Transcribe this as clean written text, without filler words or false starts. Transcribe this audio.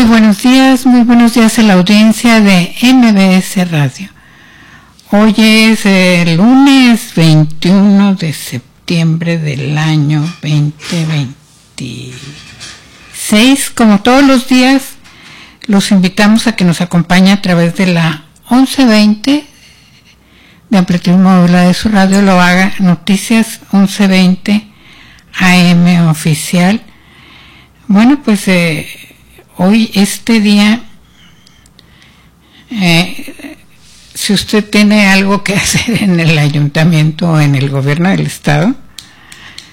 buenos días a la audiencia de MBS Radio. Hoy es el lunes 21 de septiembre del año 2026. Como todos los días, los invitamos a que nos acompañe a través de la 1120 de amplitud modulada de su radio. Lo haga Noticias 1120 AM oficial. Bueno, pues hoy, este día, si usted tiene algo que hacer en el ayuntamiento o en el gobierno del estado,